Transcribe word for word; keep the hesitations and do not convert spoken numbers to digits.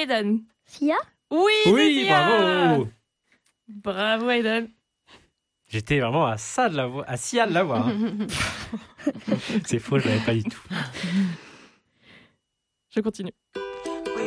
Aiden. Sia? Oui, Oui, Sia. bravo. Bravo, Aiden. J'étais vraiment à ça de l'avoir, à Sia de l'avoir. Hein. C'est faux, je l'avais pas du tout. Je continue.